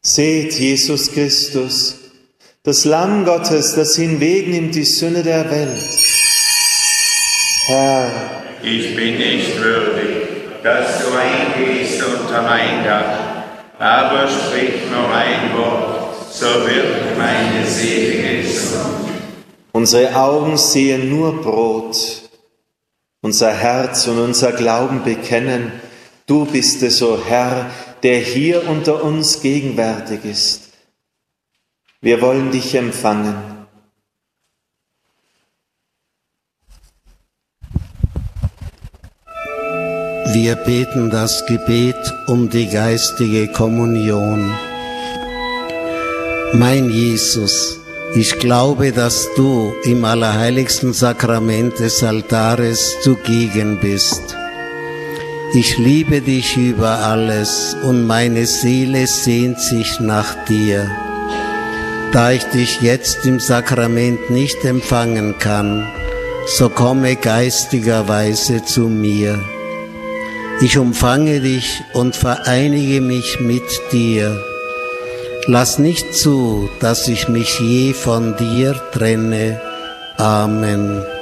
Seht Jesus Christus, das Lamm Gottes, das hinwegnimmt die Sünde der Welt. Herr, ich bin nicht würdig, dass du eingehst unter mein Dach, aber sprich nur ein Wort, so wird meine Seele gesund. Unsere Augen sehen nur Brot, unser Herz und unser Glauben bekennen, du bist es, o Herr, der hier unter uns gegenwärtig ist. Wir wollen dich empfangen. Wir beten das Gebet um die geistige Kommunion. Mein Jesus, ich glaube, dass du im allerheiligsten Sakrament des Altares zugegen bist. Ich liebe dich über alles und meine Seele sehnt sich nach dir. Da ich dich jetzt im Sakrament nicht empfangen kann, so komme geistigerweise zu mir. Ich umfange dich und vereinige mich mit dir. Lass nicht zu, dass ich mich je von dir trenne. Amen.